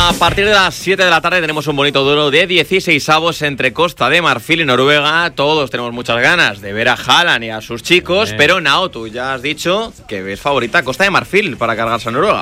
A partir de las 7 de la tarde tenemos un bonito duelo de 16avos entre Costa de Marfil y Noruega. Todos tenemos muchas ganas de ver a Haaland y a sus chicos, pero Nao, tú ya has dicho que ves favorita a Costa de Marfil para cargarse a Noruega.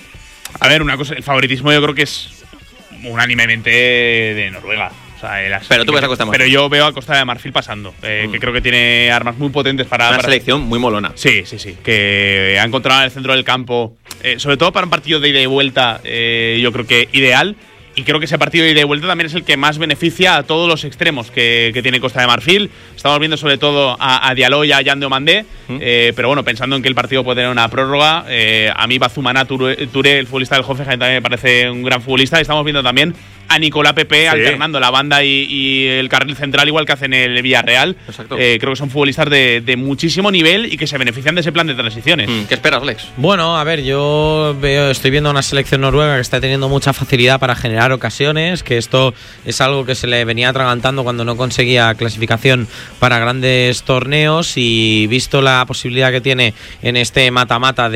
A ver, una cosa, el favoritismo yo creo que es unánimemente de Noruega. O sea, pero tú ves a Costa de Marfil. Pero yo veo a Costa de Marfil pasando, que creo que tiene armas muy potentes para… Una selección muy molona. Sí, que ha encontrado en el centro del campo, sobre todo para un partido de ida y vuelta, yo creo que ideal. Y creo que ese partido de ida y vuelta también es el que más beneficia a todos los extremos que tiene Costa de Marfil. Estamos viendo sobre todo a Diallo y a Jan Diomandé, pero bueno, pensando en que el partido puede tener una prórroga, a mí Bazumana Touré, el futbolista del Hoffenheim, también me parece un gran futbolista. Y estamos viendo también a Nicolás Pepe alternando la banda y el carril central, igual que hacen el Villarreal. Exacto. Creo que son futbolistas de muchísimo nivel y que se benefician de ese plan de transiciones. ¿Qué esperas, Alex? Bueno, a ver, estoy viendo una selección noruega que está teniendo mucha facilidad para generar ocasiones, que esto es algo que se le venía atragantando cuando no conseguía clasificación para grandes torneos, y visto la posibilidad que tiene en este mata-mata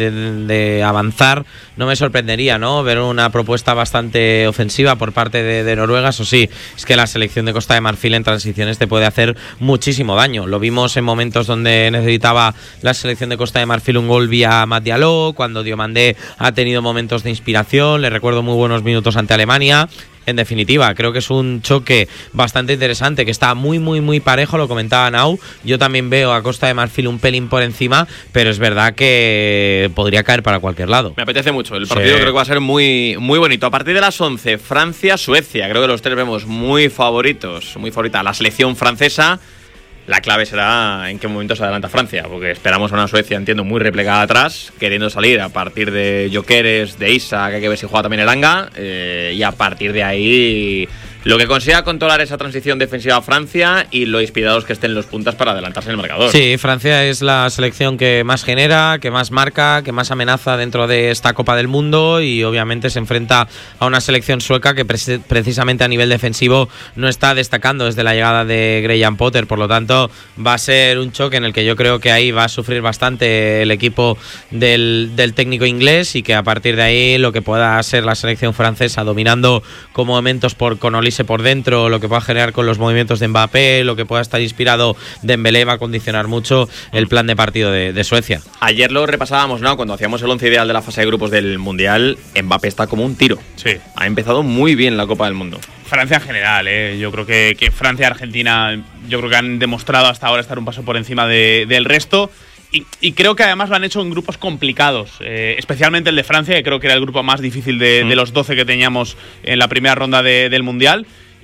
de avanzar, no me sorprendería, ¿no?, ver una propuesta bastante ofensiva por parte de Noruega. Eso sí, es que la selección de Costa de Marfil en transiciones te puede hacer muchísimo daño. Lo vimos en momentos donde necesitaba la selección de Costa de Marfil un gol vía Mat Diallo, cuando Diomandé ha tenido momentos de inspiración. Le recuerdo muy buenos minutos ante Alemania. En definitiva, creo que es un choque bastante interesante, que está muy parejo, lo comentaba Nau. Yo también veo a Costa de Marfil un pelín por encima, pero es verdad que podría caer para cualquier lado. Me apetece mucho, el partido creo que va a ser muy bonito. A partir de las 11, Francia-Suecia, creo que los tres vemos muy favorita a la selección francesa. La clave será en qué momento se adelanta Francia, porque esperamos a una Suecia, entiendo, muy replegada atrás, queriendo salir a partir de Gyökeres, de Isak, que hay que ver si juega también el Elanga, y a partir de ahí lo que consiga controlar esa transición defensiva a Francia y lo inspirados que estén los puntas para adelantarse en el marcador. Sí, Francia es la selección que más genera, que más marca, que más amenaza dentro de esta Copa del Mundo, y obviamente se enfrenta a una selección sueca que precisamente a nivel defensivo no está destacando desde la llegada de Graham Potter. Por lo tanto, va a ser un choque en el que yo creo que ahí va a sufrir bastante el equipo del técnico inglés, y que a partir de ahí lo que pueda ser la selección francesa dominando con momentos con Olise por dentro, lo que pueda generar con los movimientos de Mbappé, lo que pueda estar inspirado Dembélé, va a condicionar mucho el plan de partido de Suecia. Ayer lo repasábamos, ¿no?, cuando hacíamos el 11 ideal de la fase de grupos del Mundial. Mbappé está como un tiro. Sí. Ha empezado muy bien la Copa del Mundo. Francia en general, yo creo que Francia y Argentina, yo creo que han demostrado hasta ahora estar un paso por encima del resto. Y creo que además lo han hecho en grupos complicados, especialmente el de Francia, que creo que era el grupo más difícil de los 12 que teníamos en la primera ronda del Mundial.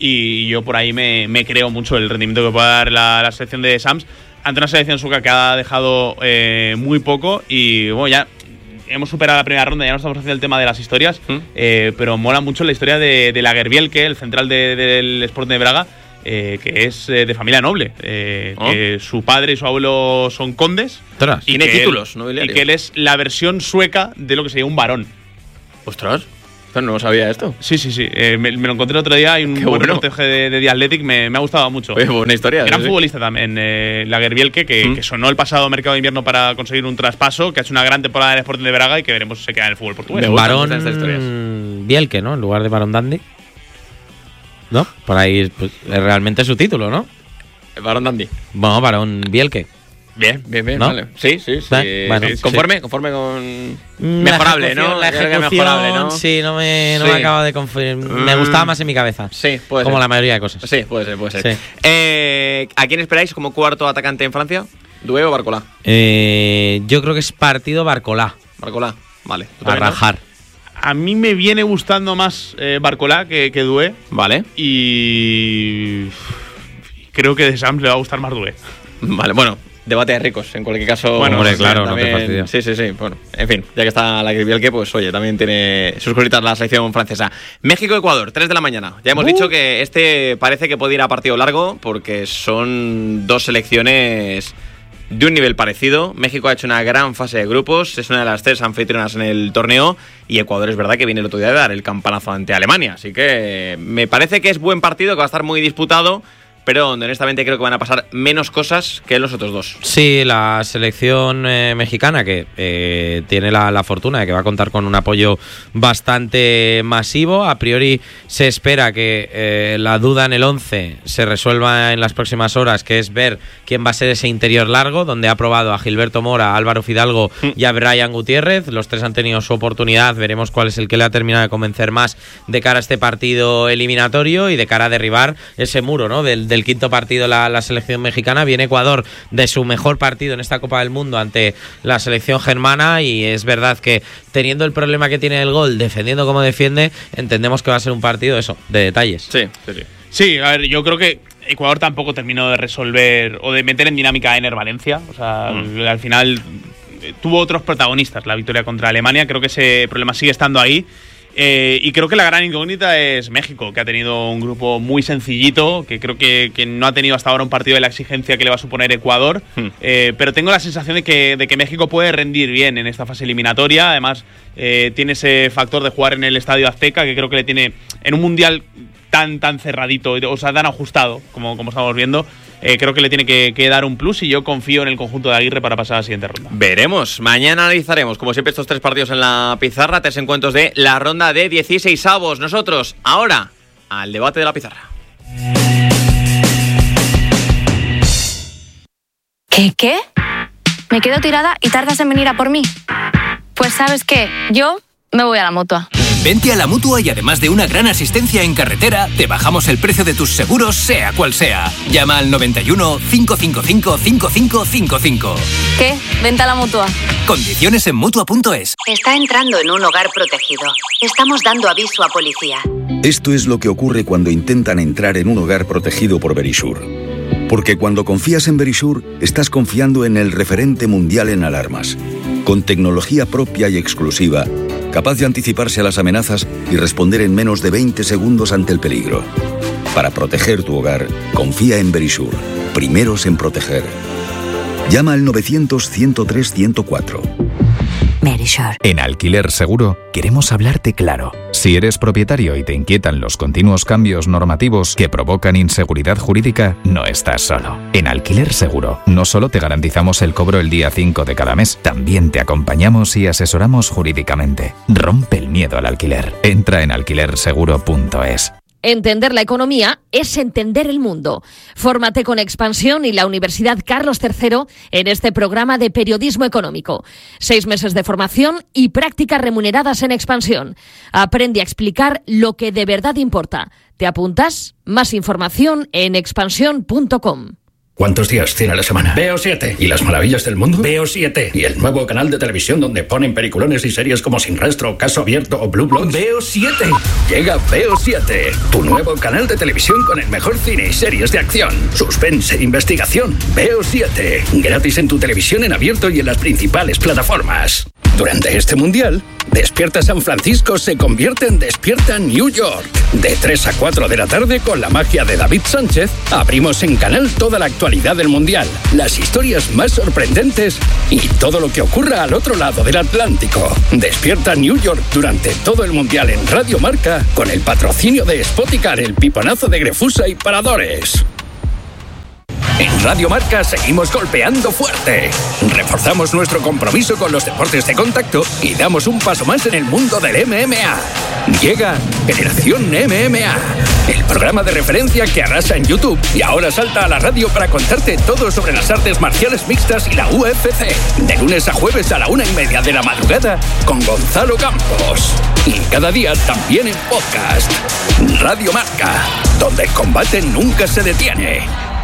Y yo por ahí me creo mucho el rendimiento que puede dar la selección de Sams ante una selección sueca que ha dejado muy poco. Y bueno, ya hemos superado la primera ronda, ya no estamos haciendo el tema de las historias, pero mola mucho la historia de Lagerbielke, el central del Sporting de Braga, que es de familia noble, que su padre y su abuelo son condes. Y tiene títulos nobiliarios. Y que él es la versión sueca de lo que sería un varón. ¡Ostras! No lo sabía esto. Sí. Me lo encontré el otro día. Hay un buen reportaje de The Athletic. Me ha gustado mucho. Oye, buena historia. Gran futbolista también, Lagerbielke, que sonó el pasado mercado de invierno para conseguir un traspaso, que ha hecho una gran temporada en el Sporting de Braga y que veremos si se queda en el fútbol portugués. Varón Bielke, ¿no?, en lugar de Varón Dandy. ¿No? Por ahí pues, es realmente su título, ¿no? Varón Dandy. Bueno, Varón Bielke. Bien, ¿no? Vale. Sí. Bueno, conforme con… Mejorable, ¿no? La ejecución, mejorable, ¿no? Sí, no me acaba de confirmar. Me gustaba más en mi cabeza. Sí, puede como ser. La mayoría de cosas. Sí, puede ser. Sí. ¿A quién esperáis como cuarto atacante en Francia? ¿Doué o Barcola? Yo creo que es partido Barcola. Barcola, vale. A rajar. A mí me viene gustando más Barcola que Doué. Vale. Y creo que de Sams le va a gustar más Doué. Vale, bueno. Debate de ricos, en cualquier caso. Bueno, hombre, claro, también, no te fastidies. Sí. Bueno, en fin, ya que está la Lagerbielke, pues oye, también tiene sus cositas la selección francesa. México-Ecuador, 3 de la mañana. Ya hemos dicho que este parece que puede ir a partido largo, porque son dos selecciones de un nivel parecido. México ha hecho una gran fase de grupos, es una de las 3 anfitrionas en el torneo, y Ecuador es verdad que viene el otro día de dar el campanazo ante Alemania. Así que me parece que es buen partido, que va a estar muy disputado, pero donde honestamente creo que van a pasar menos cosas que los otros dos. Sí, la selección mexicana, que tiene la fortuna de que va a contar con un apoyo bastante masivo. A priori se espera que la duda en el 11 se resuelva en las próximas horas, que es ver quién va a ser ese interior largo, donde ha probado a Gilberto Mora, a Álvaro Fidalgo y a Brian Gutiérrez. Los tres han tenido su oportunidad, veremos cuál es el que le ha terminado de convencer más de cara a este partido eliminatorio y de cara a derribar ese muro, ¿no? del quinto partido la selección mexicana. Viene Ecuador de su mejor partido en esta Copa del Mundo ante la selección germana, y es verdad que teniendo el problema que tiene el gol, defendiendo como defiende, entendemos que va a ser un partido de detalles. Sí, a ver, yo creo que Ecuador tampoco terminó de resolver o de meter en dinámica a Ener Valencia. O sea, al final tuvo otros protagonistas la victoria contra Alemania. Creo que ese problema sigue estando ahí. Y creo que la gran incógnita es México, que ha tenido un grupo muy sencillito, que creo que no ha tenido hasta ahora un partido de la exigencia que le va a suponer Ecuador. Pero tengo la sensación de que México puede rendir bien en esta fase eliminatoria. Además, tiene ese factor de jugar en el Estadio Azteca, que creo que le tiene en un mundial tan cerradito, o sea, tan ajustado, como estamos viendo. Creo que le tiene que dar un plus, y yo confío en el conjunto de Aguirre para pasar a la siguiente ronda. Veremos. Mañana analizaremos, como siempre, estos tres partidos en la pizarra, 3 encuentros de la ronda de 16avos. Nosotros, ahora, al debate de la pizarra. ¿Qué? ¿Me quedo tirada y tardas en venir a por mí? Pues ¿sabes qué? Yo me voy a la Mutua. Vente a la Mutua y además de una gran asistencia en carretera, te bajamos el precio de tus seguros, sea cual sea. Llama al 91 555 5555. ¿Qué? Vente a la Mutua. Condiciones en Mutua.es. Está entrando en un hogar protegido. Estamos dando aviso a policía. Esto es lo que ocurre cuando intentan entrar en un hogar protegido por Verisure. Porque cuando confías en Verisure, estás confiando en el referente mundial en alarmas. Con tecnología propia y exclusiva, capaz de anticiparse a las amenazas y responder en menos de 20 segundos ante el peligro. Para proteger tu hogar, confía en Verisure. Primeros en proteger. Llama al 900-103-104. Verisure. En Alquiler Seguro queremos hablarte claro. Si eres propietario y te inquietan los continuos cambios normativos que provocan inseguridad jurídica, no estás solo. En Alquiler Seguro no solo te garantizamos el cobro el día 5 de cada mes, también te acompañamos y asesoramos jurídicamente. Rompe el miedo al alquiler. Entra en alquilerseguro.es. Entender la economía es entender el mundo. Fórmate con Expansión y la Universidad Carlos III en este programa de periodismo económico. 6 meses de formación y prácticas remuneradas en Expansión. Aprende a explicar lo que de verdad importa. ¿Te apuntas? Más información en expansión.com. ¿Cuántos días tiene la semana? Veo 7. ¿Y las maravillas del mundo? Veo 7. ¿Y el nuevo canal de televisión donde ponen peliculones y series como Sin Rastro, Caso Abierto o Blue Bloods? Veo 7. Llega Veo 7, tu nuevo canal de televisión con el mejor cine y series de acción, suspense e investigación. Veo 7. Gratis en tu televisión en abierto y en las principales plataformas. Durante este mundial, Despierta San Francisco se convierte en Despierta New York. De 3 a 4 de la tarde, con la magia de David Sánchez, abrimos en canal toda la actualidad del mundial, las historias más sorprendentes y todo lo que ocurra al otro lado del Atlántico. Despierta New York durante todo el mundial en Radio Marca, con el patrocinio de Spoticar, el piponazo de Grefusa y Paradores. En Radio Marca seguimos golpeando fuerte. Reforzamos nuestro compromiso con los deportes de contacto y damos un paso más en el mundo del MMA. Llega Generación MMA, el programa de referencia que arrasa en YouTube y ahora salta a la radio para contarte todo sobre las artes marciales mixtas y la UFC. De lunes a jueves a la 1:30 de la madrugada con Gonzalo Campos. Y cada día también en podcast. Radio Marca, donde el combate nunca se detiene.